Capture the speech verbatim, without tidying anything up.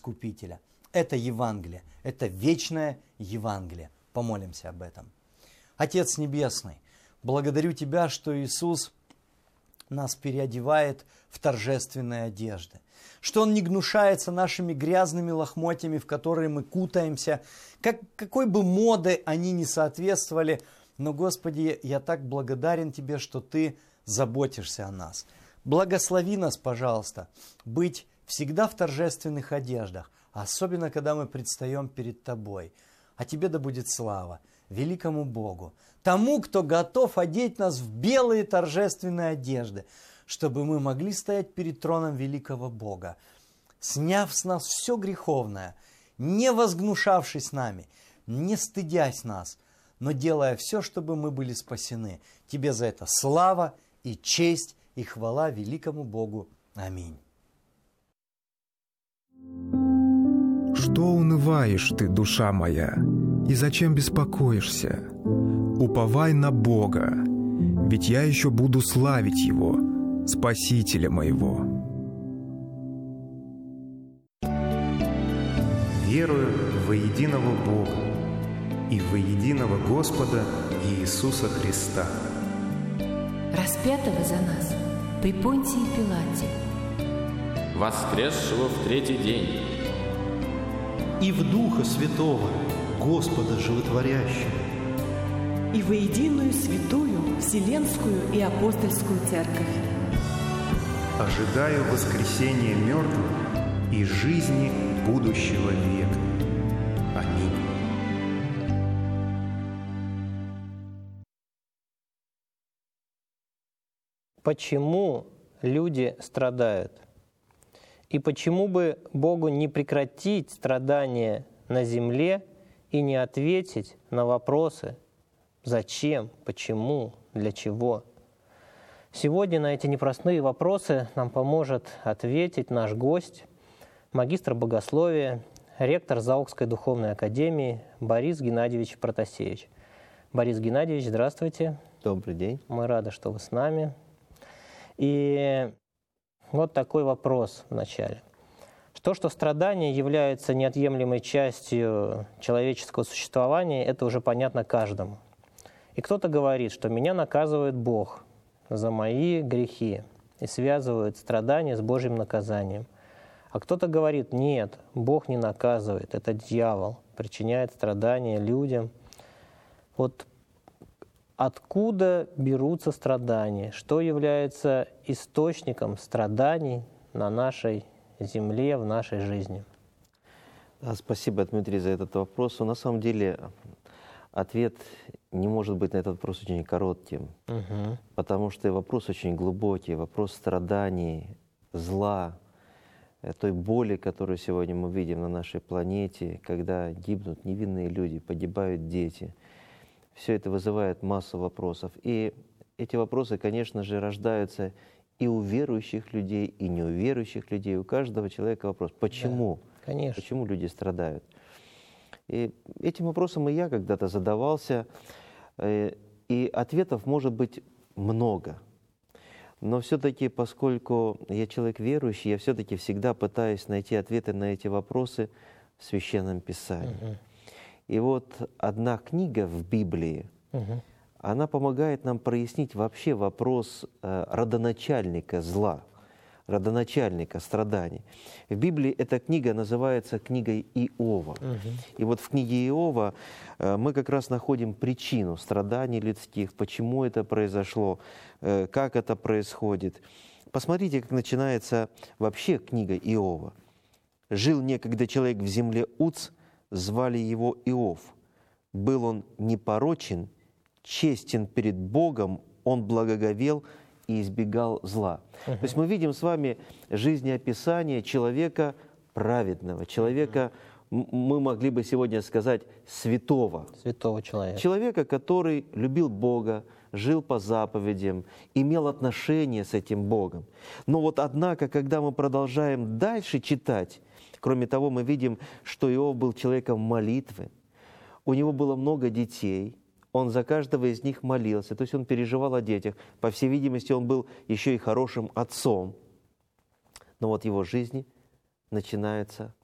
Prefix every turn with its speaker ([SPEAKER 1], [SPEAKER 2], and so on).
[SPEAKER 1] Искупителя. Это Евангелие, это вечное Евангелие. Помолимся об этом. Отец Небесный, благодарю Тебя, что Иисус нас переодевает в торжественные одежды, что Он не гнушается нашими грязными лохмотьями, в которые мы кутаемся, как, какой бы моды они ни соответствовали. Но, Господи, я так благодарен Тебе, что Ты заботишься о нас. Благослови нас, пожалуйста, быть всегда в торжественных одеждах, особенно когда мы предстаем перед Тобой. А Тебе да будет слава, великому Богу, тому, кто готов одеть нас в белые торжественные одежды, чтобы мы могли стоять перед троном великого Бога, сняв с нас все греховное, не возгнушавшись нами, не стыдясь нас, но делая все, чтобы мы были спасены. Тебе за это слава и честь и хвала великому Богу. Аминь.
[SPEAKER 2] Что унываешь ты, душа моя, и зачем беспокоишься? Уповай на Бога, ведь я еще буду славить Его, Спасителя моего.
[SPEAKER 3] Верую во единого Бога и во единого Господа Иисуса Христа,
[SPEAKER 4] распятого за нас при Понтии Пилате,
[SPEAKER 5] воскресшего в третий день,
[SPEAKER 6] и в Духа Святого, Господа Животворящего,
[SPEAKER 7] и во единую святую Вселенскую и Апостольскую Церковь.
[SPEAKER 3] ожидаю воскресения мертвых и жизни будущего века. Аминь.
[SPEAKER 8] Почему люди страдают? И почему бы Богу не прекратить страдания на земле и не ответить на вопросы «Зачем?», «Почему?», «Для чего?». Сегодня на эти непростые вопросы нам поможет ответить наш гость, магистр богословия, ректор Заокской духовной академии Борис Геннадьевич Протасевич. Борис Геннадьевич, здравствуйте.
[SPEAKER 9] Добрый день.
[SPEAKER 8] Мы рады, что вы с нами. И вот такой вопрос вначале. То, что страдания являются неотъемлемой частью человеческого существования, это уже понятно каждому. И кто-то говорит, что меня наказывает Бог за мои грехи и связывает страдания с Божьим наказанием. А кто-то говорит, нет, Бог не наказывает, это дьявол, причиняет страдания людям. Вот откуда берутся страдания? Что является источником страданий на нашей земле, в нашей жизни?
[SPEAKER 9] Спасибо, Дмитрий, за этот вопрос. На самом деле ответ не может быть на этот вопрос очень коротким, угу. потому что вопрос очень глубокий, вопрос страданий, зла, той боли, которую сегодня мы видим на нашей планете, когда гибнут невинные люди, погибают дети. Все это вызывает массу вопросов. И эти вопросы, конечно же, рождаются и у верующих людей, и не у верующих людей. У каждого человека вопрос, почему?
[SPEAKER 8] Да, конечно.
[SPEAKER 9] Почему люди страдают? И этим вопросом и я когда-то задавался, и ответов может быть много. Но все-таки, поскольку я человек верующий, я все-таки всегда пытаюсь найти ответы на эти вопросы в Священном Писании. Угу. И вот одна книга в Библии, угу. она помогает нам прояснить вообще вопрос э, родоначальника зла, родоначальника страданий. В Библии эта книга называется книгой Иова. Угу. И вот в книге Иова э, мы как раз находим причину страданий людских, почему это произошло, э, как это происходит. Посмотрите, как начинается вообще книга Иова. «Жил некогда человек в земле Уц, звали его Иов. Был он непорочен, честен перед Богом, он благоговел и избегал зла». Uh-huh. То есть мы видим с вами жизнеописание человека праведного, человека, uh-huh. мы могли бы сегодня сказать, святого.
[SPEAKER 8] Святого человека.
[SPEAKER 9] Человека, который любил Бога, жил по заповедям, имел отношения с этим Богом. Но вот однако, когда мы продолжаем дальше читать, кроме того, мы видим, что Иов был человеком молитвы, у него было много детей, он за каждого из них молился, то есть он переживал о детях. По всей видимости, он был еще и хорошим отцом. Но вот в его жизни начинаются